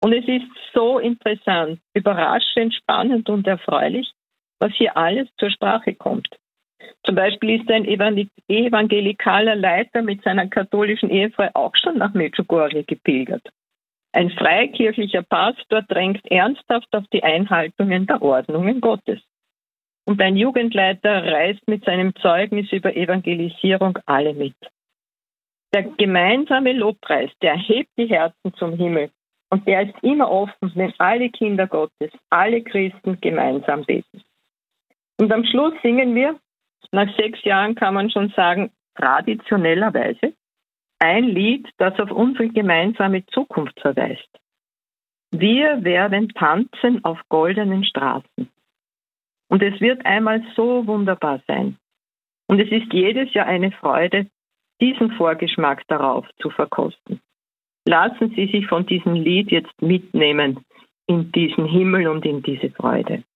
Und es ist so interessant, überraschend, spannend und erfreulich, was hier alles zur Sprache kommt. Zum Beispiel ist ein evangelikaler Leiter mit seiner katholischen Ehefrau auch schon nach Medjugorje gepilgert. Ein freikirchlicher Pastor drängt ernsthaft auf die Einhaltungen der Ordnungen Gottes. Und ein Jugendleiter reißt mit seinem Zeugnis über Evangelisierung alle mit. Der gemeinsame Lobpreis, der hebt die Herzen zum Himmel. Und der ist immer offen, wenn alle Kinder Gottes, alle Christen gemeinsam beten. Und am Schluss singen wir, nach 6 Jahren kann man schon sagen, traditionellerweise, ein Lied, das auf unsere gemeinsame Zukunft verweist. Wir werden tanzen auf goldenen Straßen. Und es wird einmal so wunderbar sein. Und es ist jedes Jahr eine Freude, diesen Vorgeschmack darauf zu verkosten. Lassen Sie sich von diesem Lied jetzt mitnehmen in diesen Himmel und in diese Freude.